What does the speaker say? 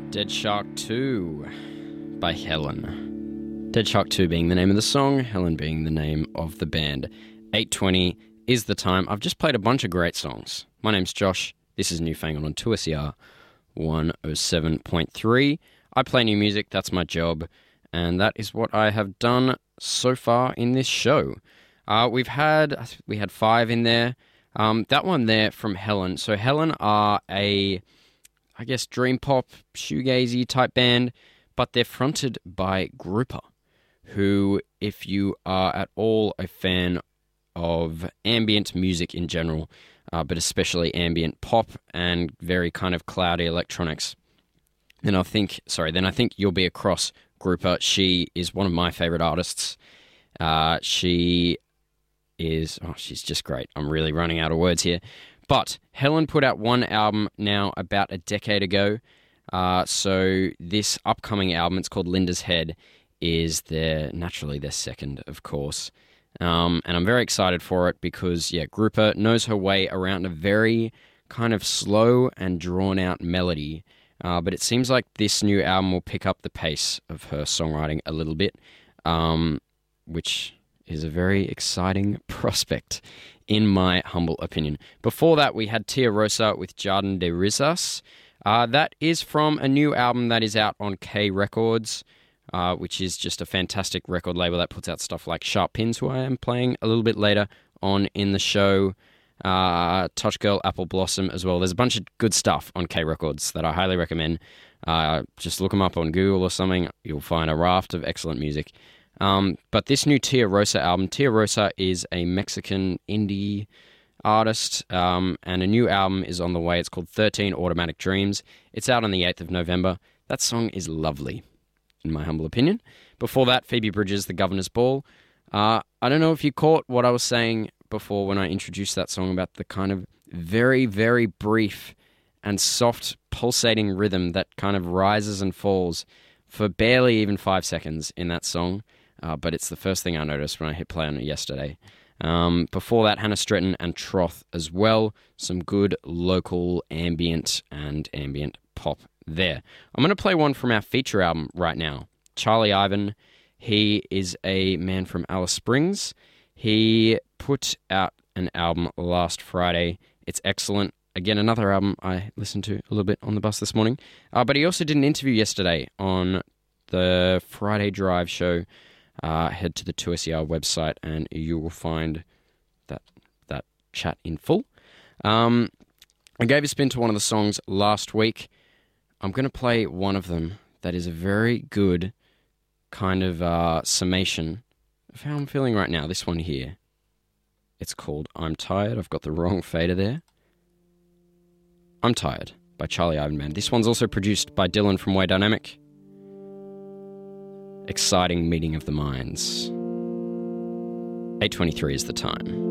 Dead Shark 2 by Helen. Dead Shark 2 being the name of the song, Helen being the name of the band. 8:20 is the time. I've just played a bunch of great songs. My name's Josh. This is Newfangled on 2SER 107.3. I play new music, that's my job, and that is what I have done so far in this show. We had 5 in there. That one there from Helen. So Helen are a, I guess, dream pop, shoegazy type band, but they're fronted by Grouper, who, if you are at all a fan of ambient music in general, but especially ambient pop and very kind of cloudy electronics, then I think you'll be across Grouper. She is one of my favorite artists. She's just great. I'm really running out of words here. But Helen put out one album now about a decade ago. So this upcoming album, it's called Linda's Head, is naturally their second, of course. And I'm very excited for it because, Grouper knows her way around a very kind of slow and drawn-out melody. But it seems like this new album will pick up the pace of her songwriting a little bit, which is a very exciting prospect, in my humble opinion. Before that, we had Tia Rosa with Jardin de Risas. That is from a new album that is out on K Records, which is just a fantastic record label that puts out stuff like Sharp Pins, who I am playing a little bit later on in the show, Touch Girl, Apple Blossom as well. There's a bunch of good stuff on K Records that I highly recommend. Just look them up on Google or something. You'll find a raft of excellent music. But this new Tia Rosa album, Tia Rosa is a Mexican indie artist, and a new album is on the way. It's called 13 Automatic Dreams. It's out on the 8th of November. That song is lovely, in my humble opinion. Before that, Phoebe Bridgers, The Governor's Ball. I don't know if you caught what I was saying before when I introduced that song about the kind of very, very brief and soft pulsating rhythm that kind of rises and falls for barely even 5 seconds in that song. But it's the first thing I noticed when I hit play on it yesterday. Before that, Hannah Stretton and Troth as well. Some good local ambient and ambient pop there. I'm going to play one from our feature album right now. Charlie Ivan, he is a man from Alice Springs. He put out an album last Friday. It's excellent. Again, another album I listened to a little bit on the bus this morning. But he also did an interview yesterday on the Friday Drive show. Head to the 2SER website and you will find that chat in full. I gave a spin to one of the songs last week. I'm going to play one of them that is a very good kind of summation of how I'm feeling right now. This one here. It's called I'm Tired. I've got the wrong fader there. I'm Tired by Charlie Ivan Band. This one's also produced by Dylan from Way Dynamic. Exciting meeting of the minds. 8:23 is the time.